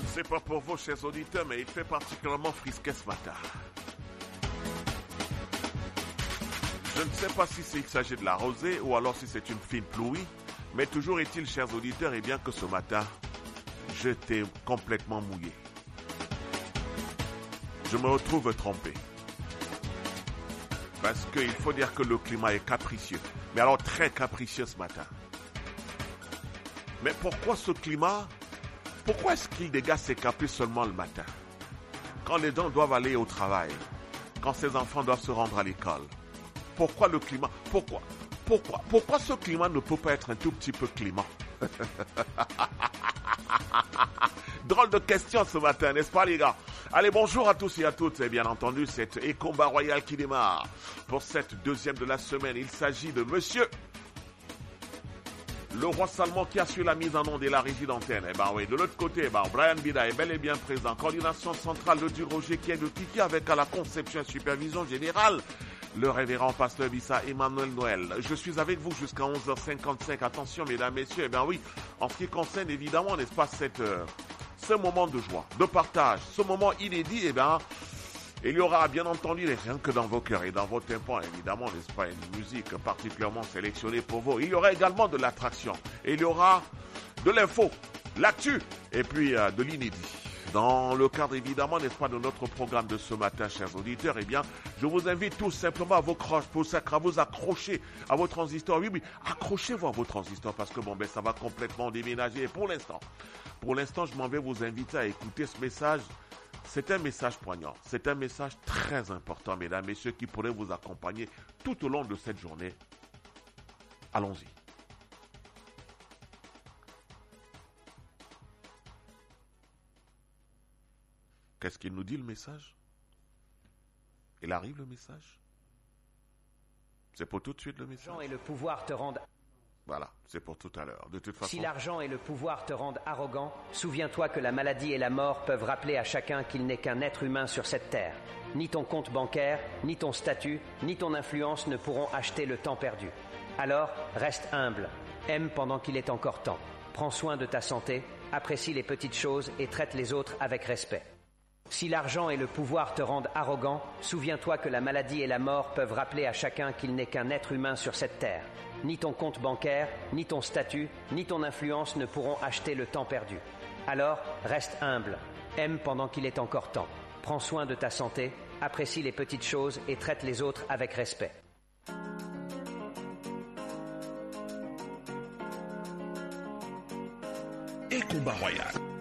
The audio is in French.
C'est pas pour vous, chers auditeurs, mais il fait particulièrement frisquet ce matin. Je ne sais pas si il s'agit de la rosée ou alors si c'est une fine pluie, mais toujours est-il, chers auditeurs, et bien que ce matin, j'étais complètement mouillé. Je me retrouve trompé. Parce qu'il faut dire que le climat est capricieux. Mais alors très capricieux ce matin. Mais pourquoi ce climat? Pourquoi est-ce qu'il dégage ses caprices seulement le matin? Quand les gens doivent aller au travail, quand ces enfants doivent se rendre à l'école. Pourquoi le climat? Pourquoi ce climat ne peut pas être un tout petit peu clément? Drôle de question ce matin, n'est-ce pas les gars? Allez, bonjour à tous et à toutes, et bien entendu, c'est Et Combat Royal qui démarre. Pour cette deuxième de la semaine, il s'agit de monsieur le roi Salmon qui assure la mise en onde et la régie d'antenne. Eh ben oui, de l'autre côté, Brian Bida est bel et bien présent. Coordination centrale, le dur Roger qui est de Kiki avec à la conception et supervision générale, le révérend pasteur Bissa Emmanuel Noël. Je suis avec vous jusqu'à 11h55. Attention, mesdames, messieurs, eh bien oui, en ce qui concerne évidemment, n'est-ce pas, ce moment de joie, de partage, ce moment inédit, eh bien, il y aura bien entendu rien que dans vos cœurs et dans vos tympans, évidemment, n'est-ce pas, une musique particulièrement sélectionnée pour vous. Il y aura également de l'attraction, et il y aura de l'info, l'actu, et puis de l'inédit. Dans le cadre, évidemment, n'est-ce pas, de notre programme de ce matin, chers auditeurs, eh bien, je vous invite tout simplement à vous accrocher à vos transistors. Oui, accrochez-vous à vos transistors parce que, ça va complètement déménager. Et pour l'instant, je m'en vais vous inviter à écouter ce message. C'est un message poignant. C'est un message très important, mesdames, messieurs, qui pourrait vous accompagner tout au long de cette journée. Allons-y. Qu'est-ce qu'il nous dit, le message? Il arrive, le message? C'est pour tout de suite, le message? L'argent et le pouvoir te rendent... Voilà, c'est pour tout à l'heure. De toute façon... Si l'argent et le pouvoir te rendent arrogant, souviens-toi que la maladie et la mort peuvent rappeler à chacun qu'il n'est qu'un être humain sur cette terre. Ni ton compte bancaire, ni ton statut, ni ton influence ne pourront acheter le temps perdu. Alors, reste humble. Aime pendant qu'il est encore temps. Prends soin de ta santé, apprécie les petites choses et traite les autres avec respect. Si l'argent et le pouvoir te rendent arrogant, souviens-toi que la maladie et la mort peuvent rappeler à chacun qu'il n'est qu'un être humain sur cette terre. Ni ton compte bancaire, ni ton statut, ni ton influence ne pourront acheter le temps perdu. Alors, reste humble. Aime pendant qu'il est encore temps. Prends soin de ta santé, apprécie les petites choses et traite les autres avec respect. Et Combat Royal.